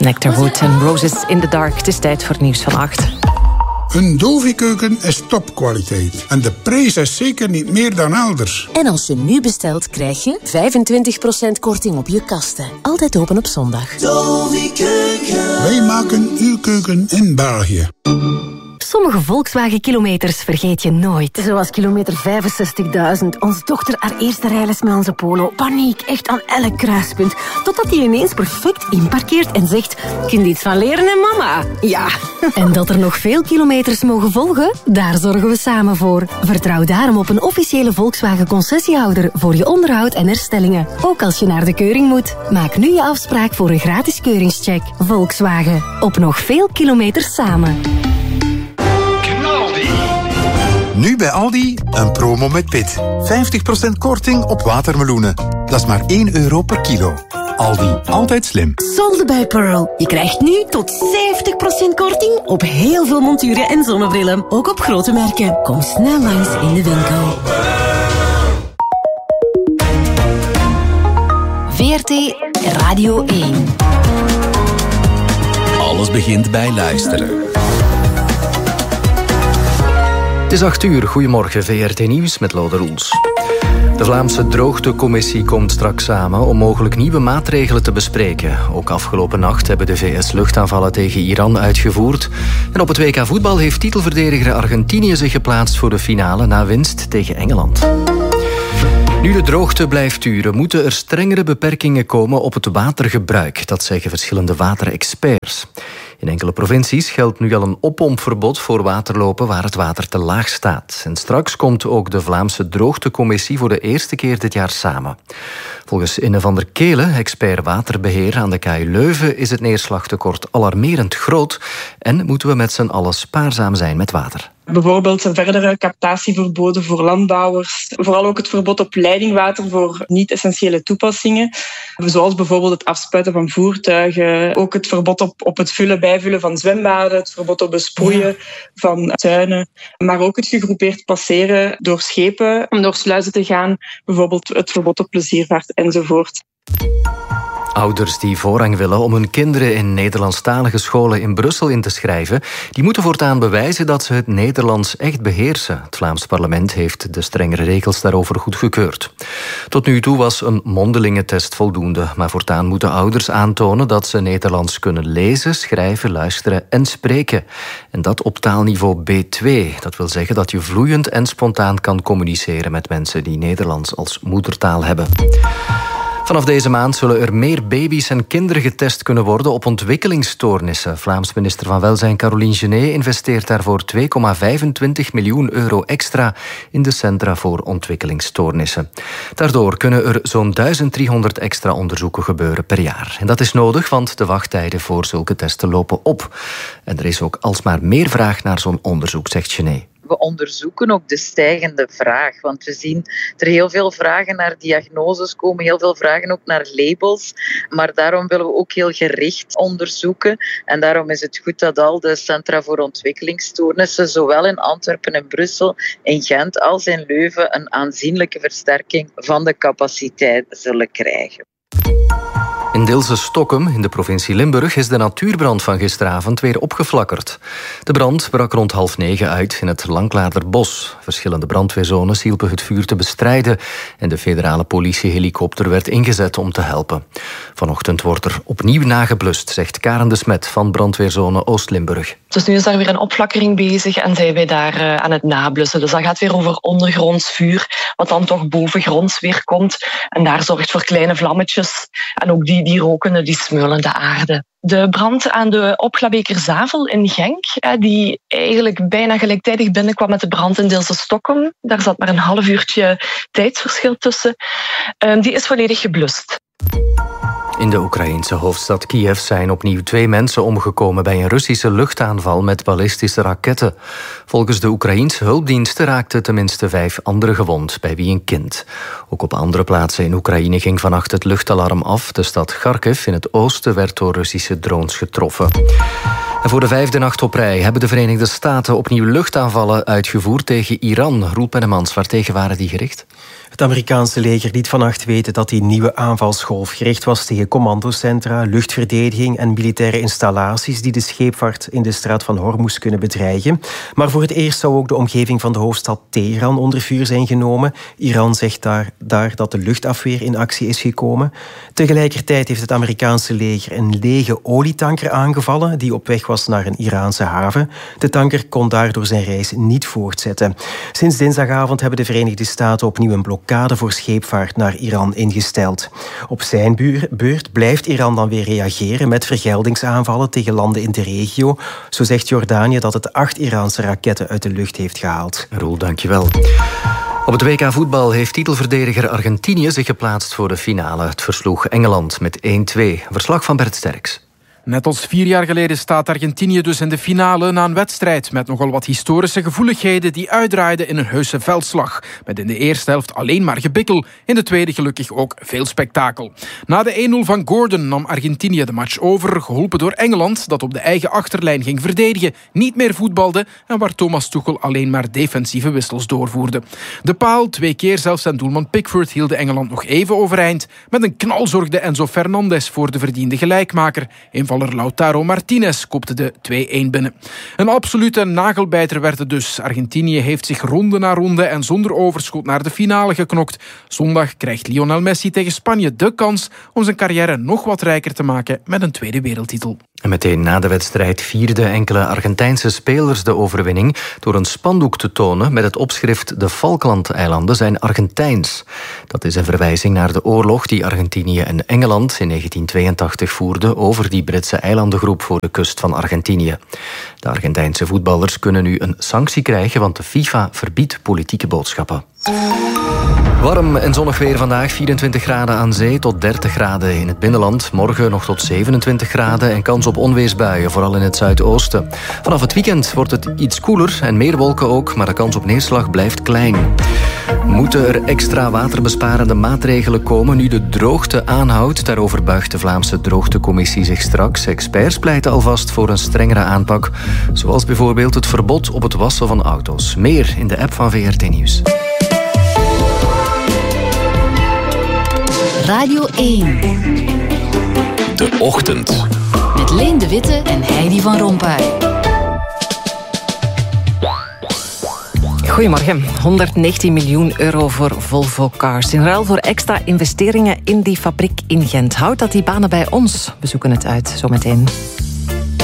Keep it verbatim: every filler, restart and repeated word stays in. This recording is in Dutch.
Nectarwood en Roses in the Dark. Het is tijd voor het nieuws van acht. Een Dovi-keuken is topkwaliteit. En de prijs is zeker niet meer dan elders. En als je nu bestelt, krijg je vijfentwintig procent korting op je kasten. Altijd open op zondag. Dovi-keuken. Wij maken uw keuken in België. Sommige Volkswagen-kilometers vergeet je nooit. Zoals kilometer vijfenzestigduizend. Onze dochter haar eerste rijles met onze Polo. Paniek, echt aan elk kruispunt. Totdat hij ineens perfect inparkeert en zegt... Kun je iets van leren, hè, mama? Ja. En dat er nog veel kilometers mogen volgen? Daar zorgen we samen voor. Vertrouw daarom op een officiële Volkswagen-concessiehouder... voor je onderhoud en herstellingen. Ook als je naar de keuring moet. Maak nu je afspraak voor een gratis keuringscheck. Volkswagen. Op nog veel kilometers samen. Nu bij Aldi een promo met pit. vijftig procent korting op watermeloenen. Dat is maar één euro per kilo. Aldi, altijd slim. Solde bij Pearl. Je krijgt nu tot zeventig procent korting op heel veel monturen en zonnebrillen. Ook op grote merken. Kom snel langs in de winkel. V R T Radio één. Alles begint bij luisteren. Het is acht uur. Goedemorgen, V R T Nieuws met Lode Roels. De Vlaamse Droogtecommissie komt straks samen om mogelijk nieuwe maatregelen te bespreken. Ook afgelopen nacht hebben de V S luchtaanvallen tegen Iran uitgevoerd. En op het W K voetbal heeft titelverdediger Argentinië zich geplaatst voor de finale na winst tegen Engeland. Nu de droogte blijft duren, moeten er strengere beperkingen komen op het watergebruik. Dat zeggen verschillende waterexperts. In enkele provincies geldt nu al een oppompverbod voor waterlopen waar het water te laag staat. En straks komt ook de Vlaamse Droogtecommissie voor de eerste keer dit jaar samen. Volgens Inne van der Kelen, expert waterbeheer aan de K U Leuven, is het neerslagtekort alarmerend groot en moeten we met z'n allen spaarzaam zijn met water. Bijvoorbeeld een verdere captatieverboden voor landbouwers. Vooral ook het verbod op leidingwater voor niet-essentiële toepassingen. Zoals bijvoorbeeld het afspuiten van voertuigen. Ook het verbod op, op het vullen, bijvullen van zwembaden. Het verbod op besproeien ja. van tuinen. Maar ook het gegroepeerd passeren door schepen om door sluizen te gaan. Bijvoorbeeld het verbod op pleziervaart enzovoort. Ouders die voorrang willen om hun kinderen in Nederlandstalige scholen in Brussel in te schrijven, die moeten voortaan bewijzen dat ze het Nederlands echt beheersen. Het Vlaams parlement heeft de strengere regels daarover goedgekeurd. Tot nu toe was een mondelinge test voldoende, maar voortaan moeten ouders aantonen dat ze Nederlands kunnen lezen, schrijven, luisteren en spreken. En dat op taalniveau B twee. Dat wil zeggen dat je vloeiend en spontaan kan communiceren met mensen die Nederlands als moedertaal hebben. Vanaf deze maand zullen er meer baby's en kinderen getest kunnen worden op ontwikkelingsstoornissen. Vlaams minister van Welzijn Caroline Genet investeert daarvoor twee komma vijfentwintig miljoen euro extra in de Centra voor Ontwikkelingsstoornissen. Daardoor kunnen er zo'n duizend driehonderd extra onderzoeken gebeuren per jaar. En dat is nodig, want de wachttijden voor zulke testen lopen op. En er is ook alsmaar meer vraag naar zo'n onderzoek, zegt Genet. We onderzoeken ook de stijgende vraag, want we zien er heel veel vragen naar diagnoses komen, heel veel vragen ook naar labels, maar daarom willen we ook heel gericht onderzoeken en daarom is het goed dat al de Centra voor Ontwikkelingsstoornissen, zowel in Antwerpen en Brussel, in Gent als in Leuven, een aanzienlijke versterking van de capaciteit zullen krijgen. In Dilse-Stokkum, in de provincie Limburg, is de natuurbrand van gisteravond weer opgeflakkerd. De brand brak rond half negen uit in het Lanklaarderbos. Verschillende brandweerzones hielpen het vuur te bestrijden en de federale politiehelikopter werd ingezet om te helpen. Vanochtend wordt er opnieuw nageblust, zegt Karen de Smet van brandweerzone Oost-Limburg. Dus nu is daar weer een opflakkering bezig en zijn wij daar uh, aan het nablussen. Dus dat gaat weer over ondergronds vuur, wat dan toch bovengronds weer komt. En daar zorgt voor kleine vlammetjes en ook die Die roken, die smeulen de aarde. De brand aan de Opglabekerzavel in Genk, die eigenlijk bijna gelijktijdig binnenkwam met de brand in Dilse-Stokkum. Daar zat maar een half uurtje tijdsverschil tussen. Die is volledig geblust. In de Oekraïense hoofdstad Kiev zijn opnieuw twee mensen omgekomen bij een Russische luchtaanval met ballistische raketten. Volgens de Oekraïense hulpdiensten raakten tenminste vijf anderen gewond, bij wie een kind. Ook op andere plaatsen in Oekraïne ging vannacht het luchtalarm af. De stad Kharkiv in het oosten werd door Russische drones getroffen. En voor de vijfde nacht op rij hebben de Verenigde Staten opnieuw luchtaanvallen uitgevoerd tegen Iran. Roel Pennemans, waartegen waren die gericht? Het Amerikaanse leger liet vannacht weten dat die nieuwe aanvalsgolf gericht was tegen commandocentra, luchtverdediging en militaire installaties die de scheepvaart in de straat van Hormuz kunnen bedreigen. Maar voor het eerst zou ook de omgeving van de hoofdstad Teheran onder vuur zijn genomen. Iran zegt daar, daar dat de luchtafweer in actie is gekomen. Tegelijkertijd heeft het Amerikaanse leger een lege olietanker aangevallen die op weg was naar een Iraanse haven. De tanker kon daardoor zijn reis niet voortzetten. Sinds dinsdagavond hebben de Verenigde Staten opnieuw een blokkade voor scheepvaart naar Iran ingesteld. Op zijn beurt blijft Iran dan weer reageren met vergeldingsaanvallen tegen landen in de regio. Zo zegt Jordanië dat het acht Iraanse raketten uit de lucht heeft gehaald. Roel, dankjewel. Op het W K voetbal heeft titelverdediger Argentinië zich geplaatst voor de finale. Het versloeg Engeland met één-twee. Verslag van Bert Sterks. Net als vier jaar geleden staat Argentinië dus in de finale na een wedstrijd met nogal wat historische gevoeligheden die uitdraaiden in een heuse veldslag. Met in de eerste helft alleen maar gebikkel, in de tweede gelukkig ook veel spektakel. Na de één nul van Gordon nam Argentinië de match over, geholpen door Engeland dat op de eigen achterlijn ging verdedigen, niet meer voetbalde en waar Thomas Tuchel alleen maar defensieve wissels doorvoerde. De paal, twee keer zelfs en doelman Pickford hielden Engeland nog even overeind. Met een knal zorgde Enzo Fernandez voor de verdiende gelijkmaker. Invaller Lautaro Martinez kopte de twee-één binnen. Een absolute nagelbijter werd het dus. Argentinië heeft zich ronde na ronde en zonder overschot naar de finale geknokt. Zondag krijgt Lionel Messi tegen Spanje de kans om zijn carrière nog wat rijker te maken met een tweede wereldtitel. En meteen na de wedstrijd vierden enkele Argentijnse spelers de overwinning door een spandoek te tonen met het opschrift "De Falklandeilanden zijn Argentijns". Dat is een verwijzing naar de oorlog die Argentinië en Engeland in negentien tweeëntachtig voerden over die Britse eilandengroep voor de kust van Argentinië. De Argentijnse voetballers kunnen nu een sanctie krijgen, want de FIFA verbiedt politieke boodschappen. Warm en zonnig weer vandaag, vierentwintig graden aan zee tot dertig graden in het binnenland. Morgen nog tot zevenentwintig graden en kans op onweersbuien, vooral in het zuidoosten. Vanaf het weekend wordt het iets koeler en meer wolken ook, maar de kans op neerslag blijft klein. Moeten er extra waterbesparende maatregelen komen nu de droogte aanhoudt? Daarover buigt de Vlaamse Droogtecommissie zich straks. Experts pleiten alvast voor een strengere aanpak, zoals bijvoorbeeld het verbod op het wassen van auto's. Meer in de app van V R T Nieuws. Radio één. De Ochtend. Met Leen de Witte en Heidi van Rompuy. Goedemorgen. honderdnegentien miljoen euro voor Volvo Cars. In ruil voor extra investeringen in die fabriek in Gent. Houdt dat die banen bij ons? We zoeken het uit zometeen.